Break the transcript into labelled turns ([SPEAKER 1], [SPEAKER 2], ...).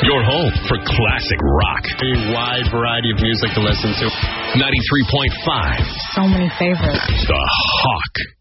[SPEAKER 1] Your home for classic rock.
[SPEAKER 2] A wide variety of music to listen to.
[SPEAKER 1] 93.5.
[SPEAKER 3] So many favorites.
[SPEAKER 1] The Hawk.